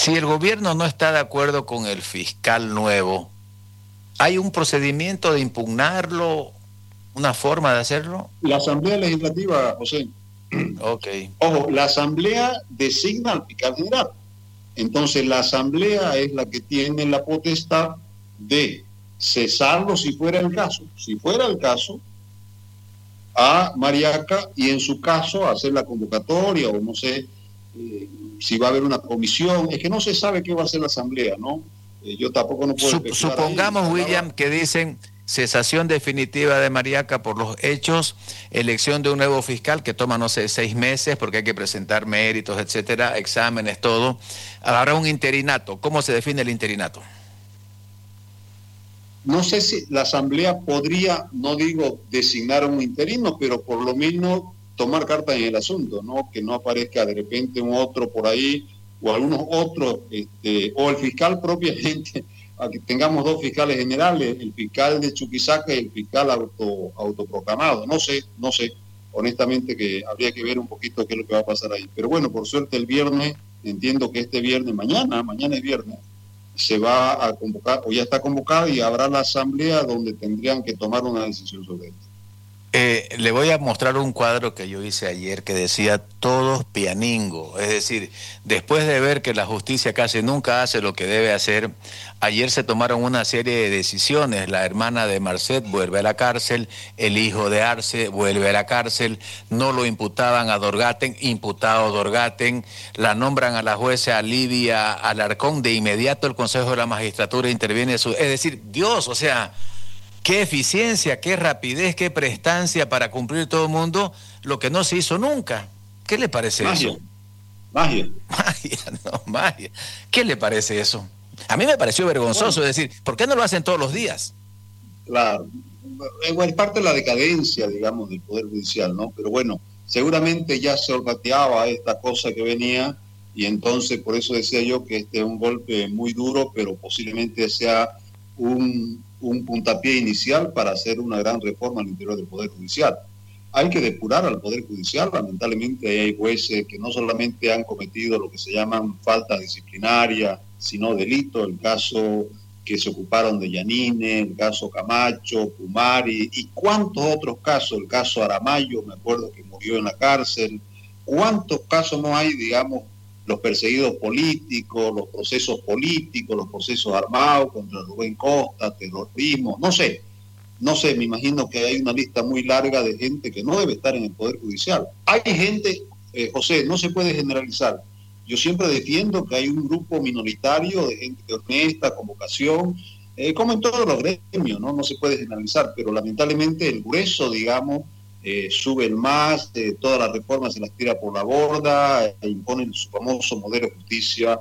Si el gobierno no está de acuerdo con el fiscal nuevo, ¿hay un procedimiento de impugnarlo, una forma de hacerlo? La Asamblea Legislativa, José. Ok. Ojo, la Asamblea designa al fiscal general. Entonces, la Asamblea es la que tiene la potestad de cesarlo si fuera el caso. Si fuera el caso, a Mariaca y en su caso hacer la convocatoria o no sé si va a haber una comisión. Es que no se sabe qué va a hacer la Asamblea, ¿no? Yo tampoco no puedo especular supongamos, ahí, William, que dicen cesación definitiva de Mariaca por los hechos, elección de un nuevo fiscal que toma, no sé, 6 meses porque hay que presentar méritos, etcétera, exámenes, todo. Habrá un interinato. ¿Cómo se define el interinato? No sé si la Asamblea podría, no digo designar a un interino, pero por lo menos tomar cartas en el asunto, ¿no? Que no aparezca de repente un otro por ahí o algunos otros, o el fiscal propiamente, a que tengamos 2 fiscales generales, el fiscal de Chuquisaca y el fiscal autoproclamado. No sé, honestamente que habría que ver un poquito qué es lo que va a pasar ahí. Pero bueno, por suerte el viernes, entiendo que este viernes, mañana es viernes, se va a convocar, o ya está convocada y habrá la asamblea donde tendrían que tomar una decisión sobre esto. Le voy a mostrar un cuadro que yo hice ayer que decía todos pianingo, es decir, después de ver que la justicia casi nunca hace lo que debe hacer, ayer se tomaron una serie de decisiones. La hermana de Marcet vuelve a la cárcel, el hijo de Arce vuelve a la cárcel, no lo imputaban a Dorgaten, imputado Dorgaten, la nombran a la jueza Lidia Alarcón, de inmediato el Consejo de la Magistratura interviene, es decir, Dios, o sea, qué eficiencia, qué rapidez, qué prestancia para cumplir todo el mundo, lo que no se hizo nunca. ¿Qué le parece eso? Magia. Magia, no, magia. ¿Qué le parece eso? A mí me pareció vergonzoso, bueno, es decir, ¿por qué no lo hacen todos los días? Claro, es parte de la decadencia, digamos, del Poder Judicial, ¿no? Pero bueno, seguramente ya se olfateaba esta cosa que venía y entonces por eso decía yo que este es un golpe muy duro, pero posiblemente sea un puntapié inicial para hacer una gran reforma al interior del Poder Judicial. Hay que depurar al Poder Judicial, lamentablemente hay jueces que no solamente han cometido lo que se llaman faltas disciplinarias, sino delitos, el caso que se ocuparon de Yanine, el caso Camacho, Pumari, y cuántos otros casos, el caso Aramayo, me acuerdo que murió en la cárcel, cuántos casos no hay, digamos, los perseguidos políticos, los procesos políticos, los procesos armados contra Rubén Costa, terrorismo, no sé, me imagino que hay una lista muy larga de gente que no debe estar en el Poder Judicial. Hay gente, José, no se puede generalizar. Yo siempre defiendo que hay un grupo minoritario de gente honesta, con vocación, como en todos los gremios, ¿no? No se puede generalizar, pero lamentablemente el grueso, digamos, sube el MAS, todas las reformas se las tira por la borda, imponen su famoso modelo de justicia,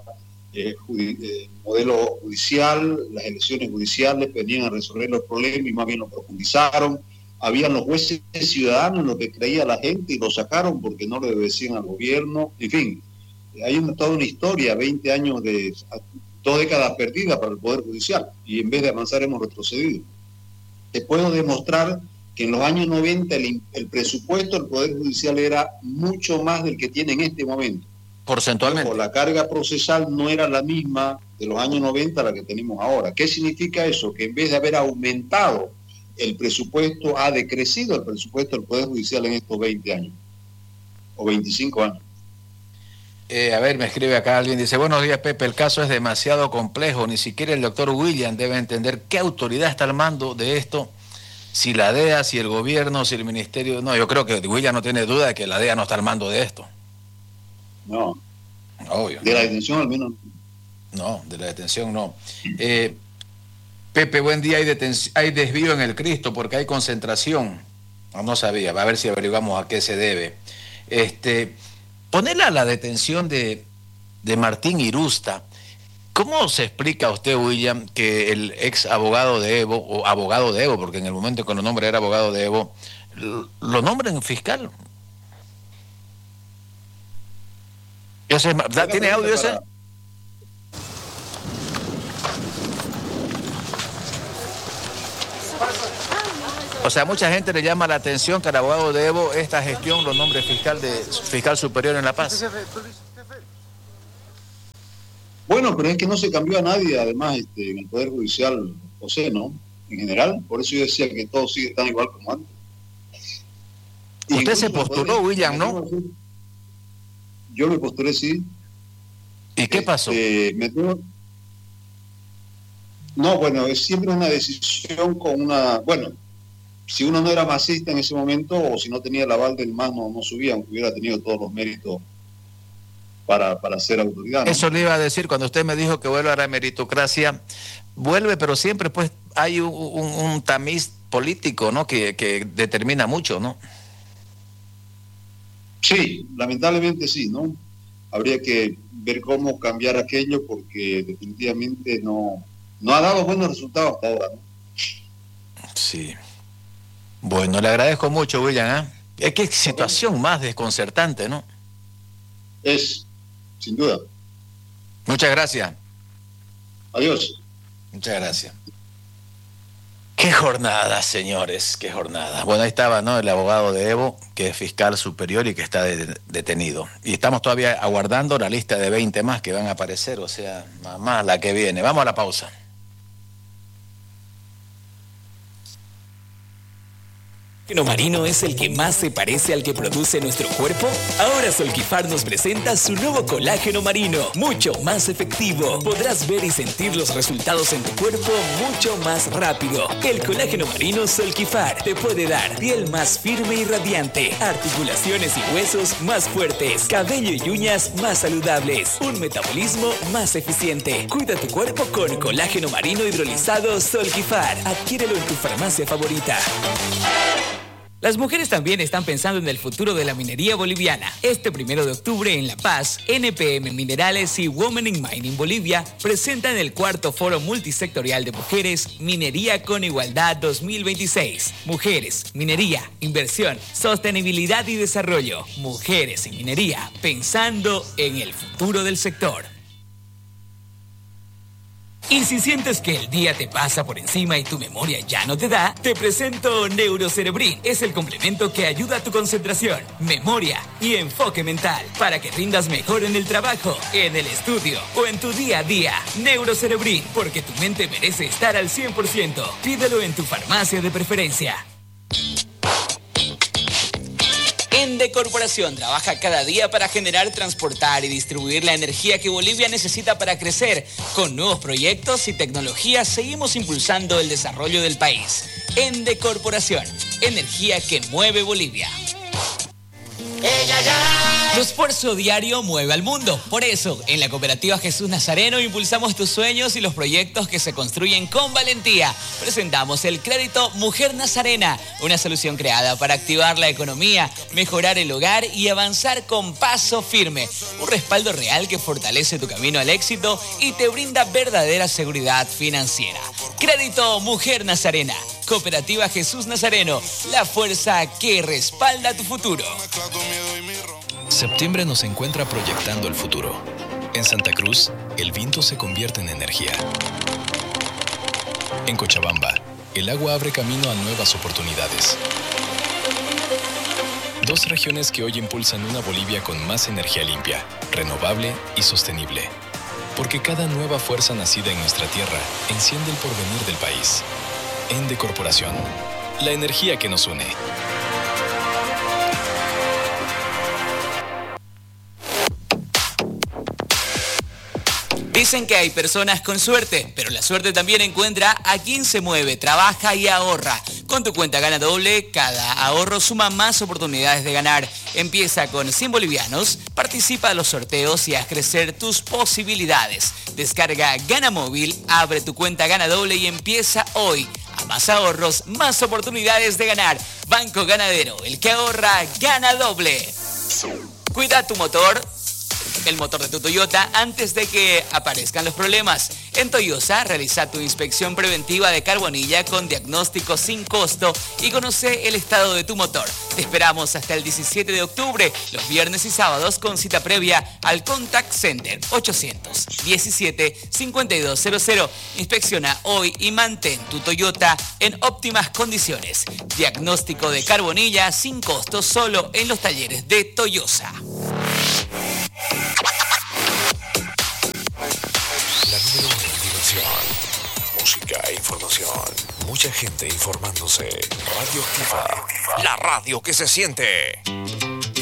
modelo judicial, las elecciones judiciales venían a resolver los problemas y más bien lo profundizaron. Habían los jueces ciudadanos en lo que creía la gente y lo sacaron porque no le obedecían al gobierno. En fin, hay toda una historia, 20 años de 2 décadas perdidas para el Poder Judicial y en vez de avanzar hemos retrocedido. Te puedo demostrar que en los años 90 el presupuesto del Poder Judicial era mucho más del que tiene en este momento. Porcentualmente. Pero la carga procesal no era la misma de los años 90 a la que tenemos ahora. ¿Qué significa eso? Que en vez de haber aumentado el presupuesto, ha decrecido el presupuesto del Poder Judicial en estos 20 años o 25 años. A ver, me escribe acá alguien, dice, buenos días Pepe, el caso es demasiado complejo, ni siquiera el doctor William debe entender qué autoridad está al mando de esto, si la DEA, si el gobierno, si el ministerio. No, yo creo que William no tiene duda de que la DEA no está al mando de esto. No. Obvio. De la detención al menos. No, de la detención no. Pepe, buen día, hay desvío en el Cristo porque hay concentración. No sabía, va a ver si averiguamos a qué se debe. Ponerla a la detención de Martín Irusta. ¿Cómo se explica a usted, William, que el ex abogado de Evo, o abogado de Evo, porque en el momento que lo nombra era abogado de Evo, lo nombren fiscal? ¿Tiene audio ese? O sea, mucha gente le llama la atención que al abogado de Evo esta gestión lo nombre fiscal superior en La Paz. Bueno, pero es que no se cambió a nadie, además, en el Poder Judicial, José, ¿no? En general, por eso yo decía que todo sigue tan igual como antes. Usted se postuló, William, ¿no? Yo me postulé, sí. ¿Y qué pasó? No, bueno, es siempre una decisión con una... Bueno, si uno no era masista en ese momento o si no tenía el aval del MAS, no subía, aunque hubiera tenido todos los méritos para ser autoridad, ¿no? Eso le iba a decir cuando usted me dijo que vuelve a la meritocracia. Vuelve, pero siempre pues hay un tamiz político, ¿no? Que determina mucho, ¿no? Sí, lamentablemente sí, ¿no? Habría que ver cómo cambiar aquello porque definitivamente no ha dado buenos resultados hasta ahora, ¿no? Sí. Bueno, le agradezco mucho, William, ¿eh? Qué situación más desconcertante, ¿no? Es, sin duda. Muchas gracias. Adiós. Muchas gracias. Qué jornada, señores, qué jornada. Bueno, ahí estaba, ¿no? El abogado de Evo, que es fiscal superior y que está detenido. Y estamos todavía aguardando la lista de 20 más que van a aparecer, o sea, mamá, la que viene. Vamos a la pausa. ¿Colágeno marino es el que más se parece al que produce nuestro cuerpo? Ahora Solquifar nos presenta su nuevo colágeno marino, mucho más efectivo. Podrás ver y sentir los resultados en tu cuerpo mucho más rápido. El colágeno marino Solquifar te puede dar piel más firme y radiante, articulaciones y huesos más fuertes, cabello y uñas más saludables, un metabolismo más eficiente. Cuida tu cuerpo con colágeno marino hidrolizado Solquifar. Adquiérelo en tu farmacia favorita. Las mujeres también están pensando en el futuro de la minería boliviana. Este 1 de octubre en La Paz, NPM Minerales y Women in Mining Bolivia presentan el 4º Foro Multisectorial de Mujeres, Minería con Igualdad 2026. Mujeres, minería, inversión, sostenibilidad y desarrollo. Mujeres en minería, pensando en el futuro del sector. Y si sientes que el día te pasa por encima y tu memoria ya no te da, te presento Neurocerebrin. Es el complemento que ayuda a tu concentración, memoria y enfoque mental para que rindas mejor en el trabajo, en el estudio o en tu día a día. Neurocerebrin, porque tu mente merece estar al 100%. Pídelo en tu farmacia de preferencia. Ende Corporación trabaja cada día para generar, transportar y distribuir la energía que Bolivia necesita para crecer. Con nuevos proyectos y tecnologías seguimos impulsando el desarrollo del país. Ende Corporación, energía que mueve Bolivia. Tu esfuerzo diario mueve al mundo. Por eso, en la Cooperativa Jesús Nazareno impulsamos tus sueños y los proyectos que se construyen con valentía. Presentamos el crédito Mujer Nazarena, una solución creada para activar la economía, mejorar el hogar y avanzar con paso firme. Un respaldo real que fortalece tu camino al éxito y te brinda verdadera seguridad financiera. Crédito Mujer Nazarena. Cooperativa Jesús Nazareno, la fuerza que respalda tu futuro. Septiembre nos encuentra proyectando el futuro. En Santa Cruz, el viento se convierte en energía. En Cochabamba, el agua abre camino a nuevas oportunidades. Dos regiones que hoy impulsan una Bolivia con más energía limpia, renovable y sostenible. Porque cada nueva fuerza nacida en nuestra tierra enciende el porvenir del país. Ende Corporación, la energía que nos une. Dicen que hay personas con suerte, pero la suerte también encuentra a quien se mueve, trabaja y ahorra. Con tu cuenta Gana Doble, cada ahorro suma más oportunidades de ganar. Empieza con 100 bolivianos, participa de los sorteos y haz crecer tus posibilidades. Descarga Gana Móvil, abre tu cuenta Gana Doble y empieza hoy. A más ahorros, más oportunidades de ganar. Banco Ganadero, el que ahorra, gana doble. Cuida tu motor, el motor de tu Toyota, antes de que aparezcan los problemas. En Toyosa, realiza tu inspección preventiva de carbonilla con diagnóstico sin costo y conoce el estado de tu motor. Te esperamos hasta el 17 de octubre, los viernes y sábados con cita previa al Contact Center 817-5200. Inspecciona hoy y mantén tu Toyota en óptimas condiciones. Diagnóstico de carbonilla sin costo solo en los talleres de Toyosa. información. Música e información. Mucha gente informándose. Radio Activa. La radio que se siente.